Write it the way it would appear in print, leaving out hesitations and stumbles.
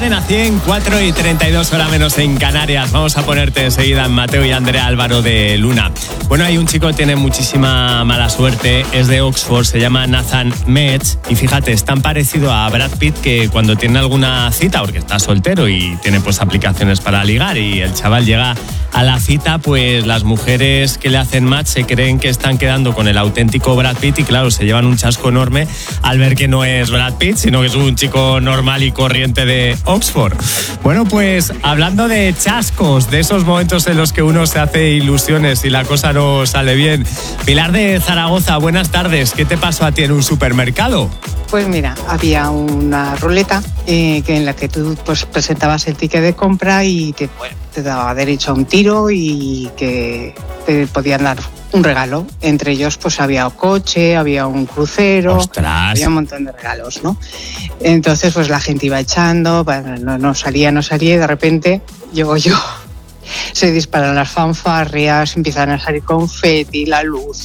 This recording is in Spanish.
Cadena 100, 4:32 hora menos en Canarias. Vamos a ponerte enseguida en Mateo y Andrea Álvaro de Luna. Bueno, hay un chico que tiene muchísima mala suerte, es de Oxford, se llama Nathan Metz y fíjate, es tan parecido a Brad Pitt que cuando tiene alguna cita, porque está soltero y tiene pues aplicaciones para ligar y el chaval llega a la cita, pues las mujeres que le hacen match se creen que están quedando con el auténtico Brad Pitt y claro, se llevan un chasco enorme al ver que no es Brad Pitt, sino que es un chico normal y corriente de Oxford. Bueno, pues hablando de chascos, de esos momentos en los que uno se hace ilusiones y la cosa no sale bien. Pilar de Zaragoza, buenas tardes. ¿Qué te pasó a ti en un supermercado? Pues mira, había una ruleta en la que tú pues, presentabas el ticket de compra y te daba derecho a un tiro y que te podían dar un regalo. Entre ellos pues había un coche, había un crucero. ¡Ostras! Había un montón de regalos, ¿no? Entonces pues la gente iba echando, no salía y de repente llego yo. Se disparan las fanfarrias, empiezan a salir confeti, la luz,